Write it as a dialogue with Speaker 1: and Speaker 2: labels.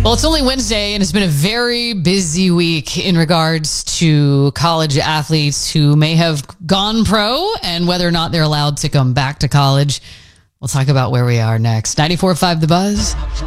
Speaker 1: Well, it's only Wednesday, and it's been a very busy week in regards to college athletes who may have gone pro and whether or not they're allowed to come back to college. We'll talk about where we are next. 94.5 The Buzz.